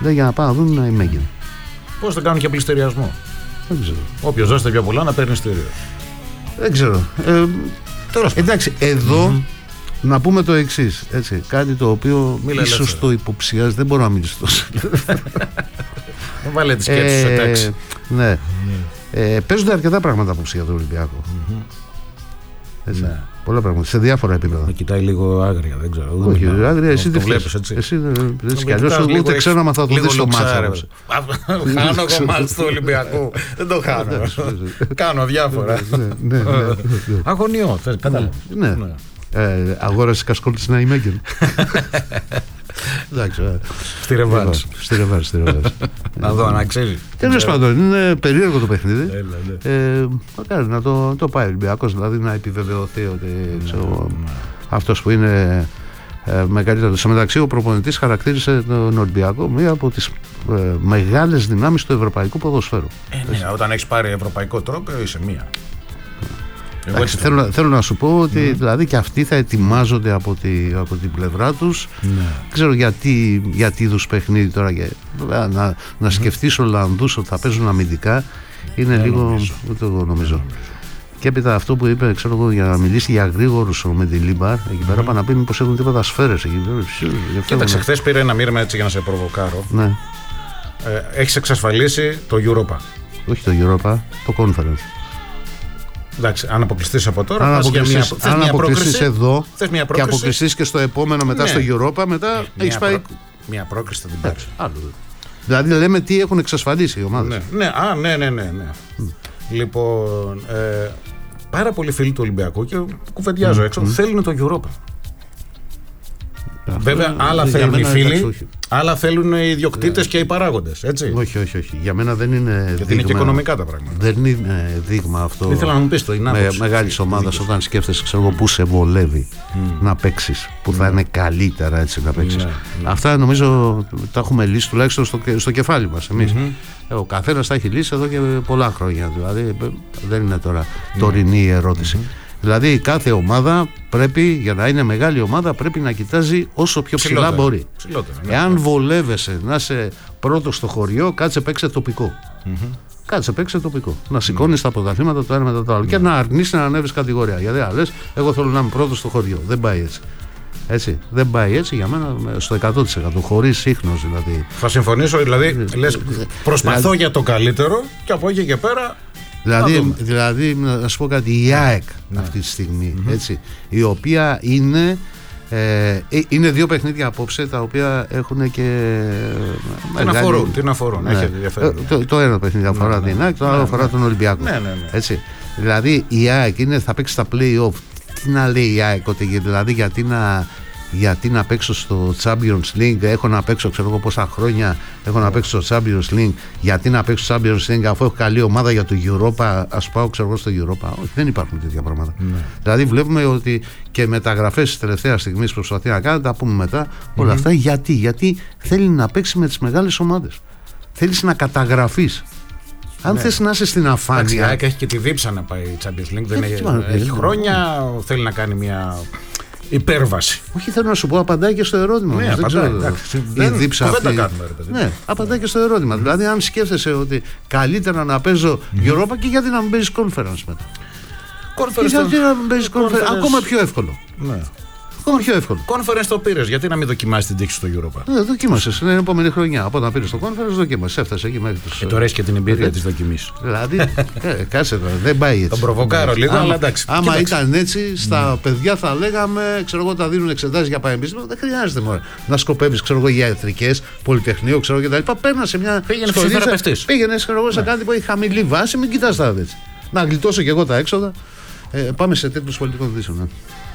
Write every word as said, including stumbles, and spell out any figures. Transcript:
Λέει για να πάνε να δουν να είμαι. Πώς θα κάνουν και πληστηριασμό? Δεν ξέρω. Όποιος δώσετε πιο πολλά να παίρνει στήριο. Δεν ξέρω. Ε, εντάξει, εδώ mm-hmm. να πούμε το εξής. Κάτι το οποίο ίσως το υποψιάζει. Δεν μπορώ να μιλήσω τόσο. Δεν βάλε τις σκέψεις σε τάξη. Ναι. Ε, παίζονται αρκετά πράγματα απόψε για τον Ολυμπιακό. Έτσι. Ναι. Πολλά πράγματα, σε διάφορα επίπεδα. Με κοιτάει λίγο άγρια, δεν ξέρω. Όχι, δεν άγρια, εσύ τι βλέπεις, έτσι. Εσύ έτσι κι αλλιώς ούτε ξέρω αν θα το δεις στο μάτσο. Χάνω εγώ μάτς του Ολυμπιακού. Δεν το χάνω. Κάνω διάφορα. Αγωνιώ, κατάλαβα. Ναι. Αγόρασε κασκόλ της Ναϊμέγκερ. Εντάξει. Στη ρεβάνς. Στη ρεβάνς, στη ρεβάνς. Να δω, να ξέρει. Τέλος πάντων, είναι περίεργο το παιχνίδι. Μακάρι να το πάει ο Ολυμπιακός, δηλαδή να επιβεβαιωθεί ότι αυτός που είναι μεγαλύτερος. Στο μεταξύ, ο προπονητής χαρακτήρισε τον Ολυμπιακό μία από τις μεγάλες δυνάμεις του ευρωπαϊκού ποδοσφαίρου. Ναι, όταν έχεις πάρει ευρωπαϊκό τρόπο, είσαι μία. Εντάξει, θέλω, θέλω να σου πω ότι mm. δηλαδή και αυτοί θα ετοιμάζονται από, τη, από την πλευρά τους. Mm. Δεν ξέρω γιατί, γιατί είδους παιχνίδι τώρα για, να, να mm. σκεφτείς Ολλανδούς ότι θα παίζουν αμυντικά είναι mm. λίγο, ούτε εγώ νομίζω. Mm. Και έπειτα αυτό που είπε, ξέρω εγώ, για να μιλήσει για γρήγορους με τη Λίμπαρ, εκεί πέρα mm. πάνε να πει μήπως έχουν τίποτα σφαίρες εκεί. Κοίταξε, χθες πήρε ένα μοίρμα έτσι για να σε προβοκάρω. Ναι. Ε, έχεις εξασφαλίσει το Europa. Όχι το Europa, το Conference. Εντάξει, αν αποκλειστείς από τώρα, αν αποκλειστείς, μια, αν αποκλειστείς εδώ μια και αποκλειστείς και στο επόμενο μετά ναι. στο Europa, μετά ε, έχεις πάει. Προ... Μια πρόκριση θα την πάρεις. Δηλαδή λέμε τι έχουν εξασφαλίσει οι ομάδες. Ναι, ναι, α, ναι, ναι, ναι, ναι. Mm. Λοιπόν, ε, πάρα πολλοί φίλοι του Ολυμπιακού και κουβεντιάζω mm. έξω, mm. θέλουν το Europa. Βέβαια, άλλα θέλουν οι φίλοι, άλλα θέλουν οι ιδιοκτήτες yeah. και οι παράγοντες. Έτσι. Όχι, όχι, όχι. Για μένα δεν είναι. Γιατί δείγμα, είναι και οικονομικά τα πράγματα. Δεν είναι δείγμα αυτό. Ήθελα να μου πεις το είναι με μεγάλη ομάδα όταν σκέφτεσαι, ξέρω εγώ, πού σε βολεύει mm. να παίξεις, που θα mm. είναι καλύτερα έτσι να παίξεις. Mm. Αυτά νομίζω τα έχουμε λύσει τουλάχιστον στο, στο κεφάλι μας εμείς. Mm-hmm. Ο καθένας τα έχει λύσει εδώ και πολλά χρόνια. Δηλαδή δεν είναι τώρα mm. τωρινή ερώτηση. Mm-hmm. Δηλαδή κάθε ομάδα πρέπει, για να είναι μεγάλη ομάδα, πρέπει να κοιτάζει όσο πιο ψηλά Ψηλότερα. μπορεί. Ψηλότερα, ναι. Εάν βολεύεσαι να είσαι πρώτος στο χωριό, κάτσε παίξε τοπικό. Mm-hmm. Κάτσε παίξε τοπικό. Να σηκώνεις mm-hmm. τα πρωταθλήματα το ένα μετά το άλλο mm-hmm. και να αρνείσαι να ανέβεις κατηγορία. Γιατί αν λες, εγώ θέλω να είμαι πρώτος στο χωριό. Δεν πάει έτσι. Έτσι. Δεν πάει έτσι για μένα στο εκατό τοις εκατό, χωρίς ίχνος δηλαδή. Θα συμφωνήσω, δηλαδή λες, προσπαθώ δηλαδή, για το καλύτερο και από εκεί και πέρα. Δηλαδή, δηλαδή, να σου πω κάτι, η ΑΕΚ ναι. αυτή τη στιγμή, mm-hmm. έτσι, η οποία είναι, ε, είναι δύο παιχνίδια απόψε, τα οποία έχουν και... Την αφορούν, την αφορούν, ναι. Έχει ενδιαφέρον. Το, το ένα παιχνίδι αφορά ναι, την ΑΕΚ, το άλλο ναι, αφορά ναι. τον Ολυμπιακό. Ναι, ναι, ναι. Έτσι. Δηλαδή, η ΑΕΚ είναι, θα παίξει στα play-off. Τι να λέει η ΑΕΚ, ότι, δηλαδή, γιατί να... γιατί να παίξω στο Champions League, έχω να παίξω ξέρω εγώ πόσα χρόνια έχω να παίξω στο Champions League, γιατί να παίξω στο Champions League αφού έχω καλή ομάδα για το Europa, ας πάω ξέρω εγώ στο Europa. Όχι, δεν υπάρχουν τέτοια πράγματα. Ναι. Δηλαδή βλέπουμε ότι και μεταγραφές της τελευταίας στιγμής προσπαθεί να κάνει, τα πούμε μετά όλα mm-hmm. αυτά, γιατί, γιατί θέλει να παίξει με τις μεγάλες ομάδες, θέλεις να καταγραφείς. Αν ναι. θες να είσαι στην αφάνεια. Εντάξει, έχει και τη δίψα να πάει η Champions League, δεν έχει, έχει χρόνια, θέλει να κάνει μια υπέρβαση. Όχι, θέλω να σου πω, απαντάει και στο ερώτημα. Ναι, δεν απαντάει. Ξέρω, δεν, η δίψα αυτή. Δεν τα κάνουμε, ρε παιδί. Ναι, απαντάει και στο ερώτημα. Mm. Δηλαδή, αν σκέφτεσαι ότι καλύτερα να παίζω mm. Europa και γιατί να μην παίζεις conference μετά. Conference. Γιατί να μην παίζεις conference. Ακόμα πιο εύκολο. Ναι. Ακόμα πιο εύκολο. Conference το πήρες, γιατί να μην δοκιμάσεις την τύχη στο Europa. Ναι, δοκίμασες την επόμενη χρονιά. Από όταν πήρες το conference, δοκίμασες. Έφτασε εκεί μέχρι τους. Και τώρα έχεις και την εμπειρία της δοκιμής. Δηλαδή, ε, κάτσε τώρα, δεν πάει έτσι. Τον προβοκάρω λίγο, αλλά εντάξει. Άμα ήταν έτσι, στα παιδιά θα λέγαμε, ξέρω εγώ, τα δίνουν εξετάσεις για πανεπιστήμιο. Δεν χρειάζεται μόνο να σκοπεύεις, ξέρω εγώ, για ιατρικές, πολυτεχνείο, ξέρω εγώ κτλ. Παίρνα σε μια. Πήγαινε, ξέρω εγώ, σε κάτι που έχει χαμηλή βάση, μην κοιτάς τα έτσι. Να γλιτώσω κι εγώ τα έξοδα. Πάμε σε τέτοιους πολιτικών ειδήσεων.